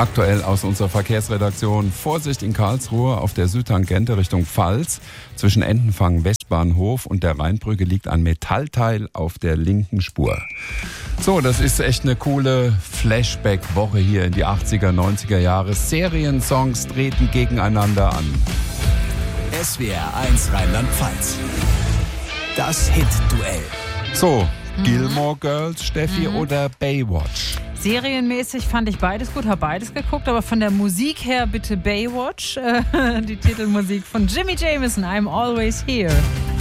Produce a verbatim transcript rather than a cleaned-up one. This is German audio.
Aktuell aus unserer Verkehrsredaktion. Vorsicht in Karlsruhe auf der Südtangente Richtung Pfalz. Zwischen Entenfang Westbahnhof und der Rheinbrücke liegt ein Metallteil auf der linken Spur. So, das ist echt eine coole Flashback-Woche hier in die achtziger, neunziger Jahre. Seriensongs treten gegeneinander an. S W R eins Rheinland-Pfalz. Das Hit-Duell. So, mhm. Gilmore Girls, Steffi, mhm. oder Baywatch? Serienmäßig fand ich beides gut, habe beides geguckt, aber von der Musik her bitte Baywatch, äh, die Titelmusik von Jimmy Jamison, I'm Always Here.